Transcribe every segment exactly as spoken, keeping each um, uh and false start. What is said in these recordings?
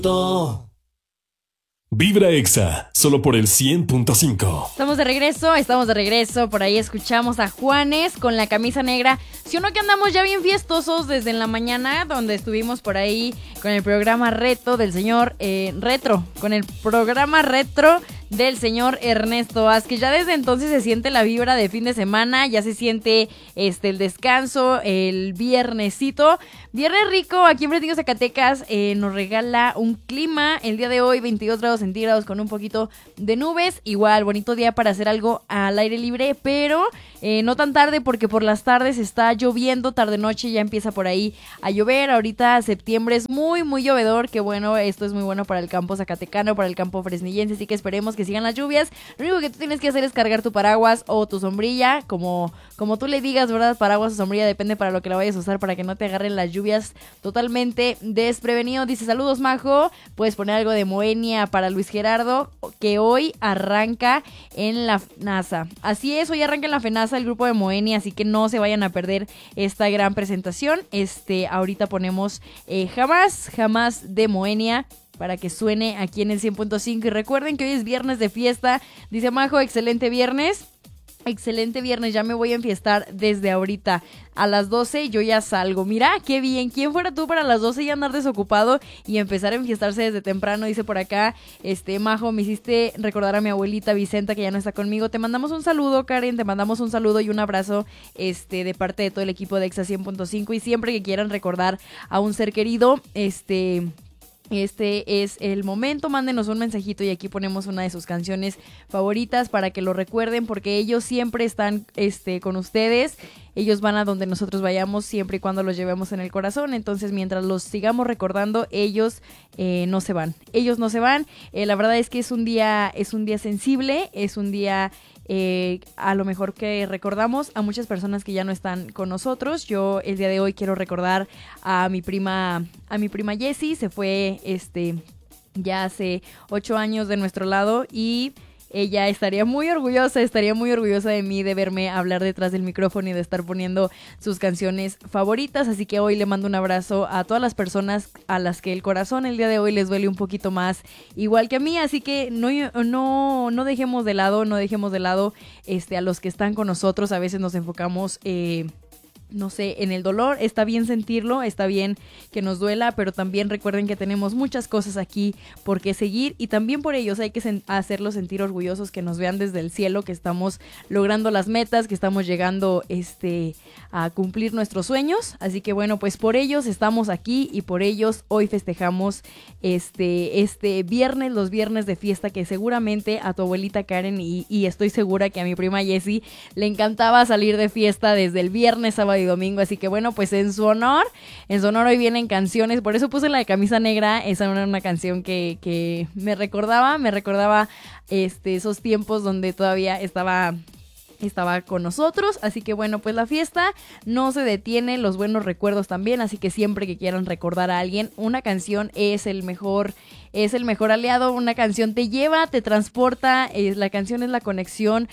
To. Vibra Exa, solo por el cien punto cinco. Estamos de regreso, estamos de regreso. Por ahí escuchamos a Juanes con la camisa negra. Si uno que andamos ya bien fiestosos desde en la mañana, donde estuvimos por ahí con el programa Reto del señor eh, Retro, con el programa Retro del señor Ernesto Vázquez. Ya desde entonces se siente la vibra de fin de semana, ya se siente este el descanso, el viernesito. Viernes rico, aquí en Fresnillo, Zacatecas, eh, nos regala un clima el día de hoy, veintidós grados centígrados con un poquito de nubes. Igual, bonito día para hacer algo al aire libre, pero eh, no tan tarde porque por las tardes está lloviendo, tarde-noche ya empieza por ahí a llover. Ahorita septiembre es muy, muy llovedor, que bueno, esto es muy bueno para el campo zacatecano, para el campo fresnillense, así que esperemos que sigan las lluvias. Lo único que tú tienes que hacer es cargar tu paraguas o tu sombrilla, como, como tú le digas, ¿verdad? Paraguas o sombrilla, depende para lo que la vayas a usar, para que no te agarren las lluvias totalmente desprevenido. Dice, saludos, Majo, puedes poner algo de Moenia para Luis Gerardo, que hoy arranca en la FENASA. Así es, hoy arranca en la FENASA el grupo de Moenia, así que no se vayan a perder esta gran presentación. Este, ahorita ponemos eh, Jamás, Jamás de Moenia, para que suene aquí en el cien punto cinco. Y recuerden que hoy es viernes de fiesta. Dice Majo, excelente viernes. Excelente viernes, ya me voy a enfiestar desde ahorita. A las doce yo ya salgo. Mira, qué bien. ¿Quién fuera tú para las doce ya andar desocupado y empezar a enfiestarse desde temprano? Dice por acá, este, Majo, me hiciste recordar a mi abuelita Vicenta, que ya no está conmigo. Te mandamos un saludo, Karen, te mandamos un saludo y un abrazo este, de parte de todo el equipo de Exa cien punto cinco. Y siempre que quieran recordar a un ser querido, este... Este es el momento, mándenos un mensajito y aquí ponemos una de sus canciones favoritas para que lo recuerden, porque ellos siempre están este, con ustedes, ellos van a donde nosotros vayamos siempre y cuando los llevemos en el corazón. Entonces mientras los sigamos recordando, ellos eh, no se van, ellos no se van. Eh, la verdad es que es un día, es un día sensible, es un día... Eh, a lo mejor que recordamos a muchas personas que ya no están con nosotros. Yo el día de hoy quiero recordar a mi prima, a mi prima Jessie. Se fue este ya hace ocho años de nuestro lado y ella estaría muy orgullosa, estaría muy orgullosa de mí, de verme hablar detrás del micrófono y de estar poniendo sus canciones favoritas. Así que hoy le mando un abrazo a todas las personas a las que el corazón el día de hoy les duele un poquito más, igual que a mí. Así que no, no, no dejemos de lado, no dejemos de lado este, a los que están con nosotros. A veces nos enfocamos... Eh, no sé, en el dolor. Está bien sentirlo, está bien que nos duela, pero también recuerden que tenemos muchas cosas aquí por qué seguir, y también por ellos hay que sen- hacerlos sentir orgullosos, que nos vean desde el cielo, que estamos logrando las metas, que estamos llegando este a cumplir nuestros sueños. Así que bueno, pues por ellos estamos aquí y por ellos hoy festejamos este, este viernes, los viernes de fiesta, que seguramente a tu abuelita Karen y, y estoy segura que a mi prima Jessie le encantaba salir de fiesta desde el viernes, sábado y domingo. Así que bueno, pues en su honor, en su honor hoy vienen canciones. Por eso puse la de Camisa Negra. Esa era una canción que, que me recordaba, me recordaba este, esos tiempos donde todavía estaba... estaba con nosotros. Así que bueno, pues la fiesta no se detiene, los buenos recuerdos también, así que siempre que quieran recordar a alguien, una canción es el mejor, es el mejor aliado. Una canción te lleva, te transporta, eh, la canción es la conexión,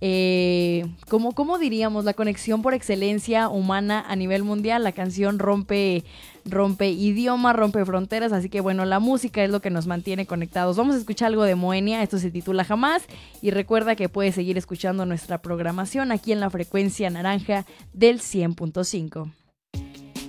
eh, ¿cómo, cómo diríamos? La conexión por excelencia humana a nivel mundial. La canción rompe rompe idioma, rompe fronteras, así que bueno, la música es lo que nos mantiene conectados. Vamos a escuchar algo de Moenia, esto se titula Jamás, y recuerda que puedes seguir escuchando nuestra programación aquí en la frecuencia naranja del cien punto cinco.